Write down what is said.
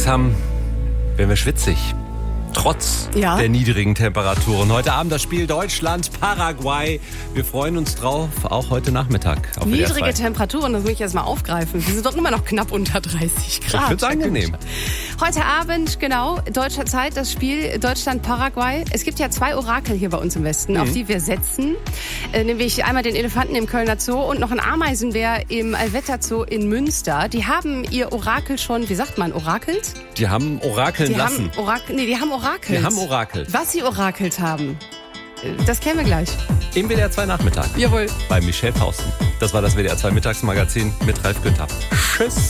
Langsam werden wir schwitzig. Trotz der niedrigen Temperaturen. Heute Abend das Spiel Deutschland-Paraguay. Wir freuen uns drauf, auch heute Nachmittag. Auf Niedrige Temperaturen, das muss ich erst mal aufgreifen. Die sind doch immer noch knapp unter 30 Grad. Ich finde es angenehm. Heute Abend, genau, deutscher Zeit, das Spiel Deutschland-Paraguay. Es gibt ja 2 Orakel hier bei uns im Westen, auf die wir setzen. Nämlich einmal den Elefanten im Kölner Zoo und noch einen Ameisenbär im Allwetter Zoo in Münster. Die haben ihr Orakel schon, wie sagt man, orakelt? Die haben orakeln lassen. Die haben orakelt. Die haben orakelt. Was sie orakelt haben, das kennen wir gleich. Im WDR 2 Nachmittag. Jawohl. Bei Michelle Fausten. Das war das WDR 2 Mittagsmagazin mit Ralf Günther. Tschüss.